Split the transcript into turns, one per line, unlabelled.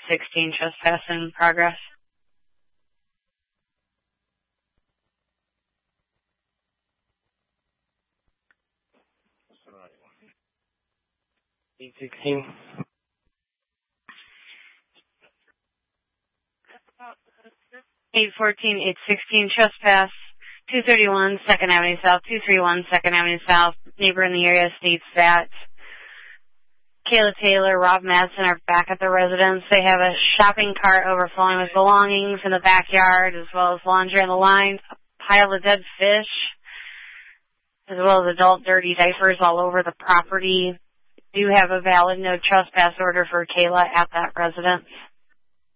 816 trespass in progress.
816.
814, 816 trespass. 231 2nd Avenue South, 231 2nd Avenue South. Neighbor in the area states that Kayla Taylor, Rob Madsen are back at the residence. They have a shopping cart overflowing with belongings in the backyard, as well as laundry on the line, a pile of dead fish, as well as adult dirty diapers all over the property. Do have a valid no trespass order for Kayla at that residence.